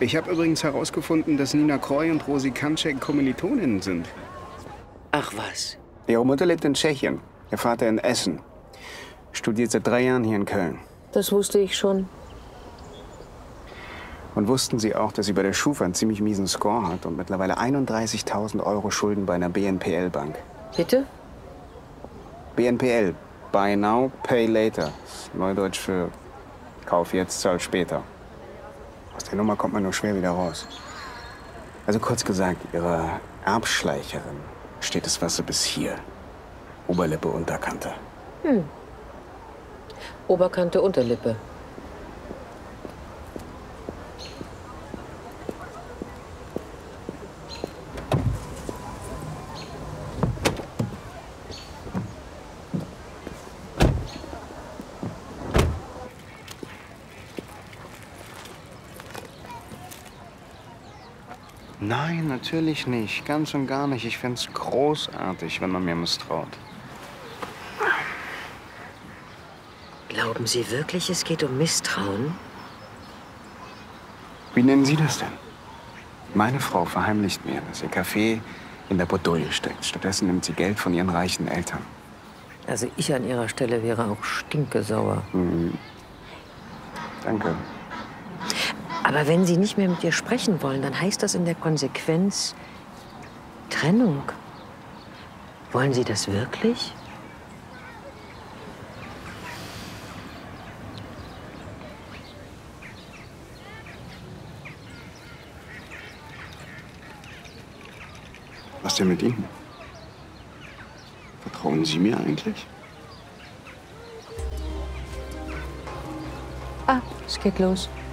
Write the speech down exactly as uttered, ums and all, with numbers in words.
Ich habe übrigens herausgefunden, dass Nina Kroy und Rosi Kanczek Kommilitoninnen sind. Ach was. Ihre Mutter lebt in Tschechien, ihr Vater in Essen. Studiert seit drei Jahren hier in Köln. Das wusste ich schon. Und wussten Sie auch, dass sie bei der Schufa einen ziemlich miesen Score hat und mittlerweile einunddreißigtausend Euro Schulden bei einer B N P L-Bank? Bitte? B N P L. Buy now, pay later. Neudeutsch für Kauf jetzt, zahl später. Aus der Nummer kommt man nur schwer wieder raus. Also kurz gesagt, Ihrer Erbschleicherin steht das Wasser bis hier. Oberlippe, Unterkante. Hm. Oberkante, Unterlippe. Nein, natürlich nicht. Ganz und gar nicht. Ich fände es großartig, wenn man mir misstraut. Glauben Sie wirklich, es geht um Misstrauen? Wie nennen Sie das denn? Meine Frau verheimlicht mir, dass ihr Café in der Bredouille steckt. Stattdessen nimmt sie Geld von ihren reichen Eltern. Also ich an Ihrer Stelle wäre auch stinkesauer. Mhm. Danke. Aber wenn Sie nicht mehr mit ihr sprechen wollen, dann heißt das in der Konsequenz Trennung. Wollen Sie das wirklich? Was denn mit Ihnen? Vertrauen Sie mir eigentlich? Ah, es geht los.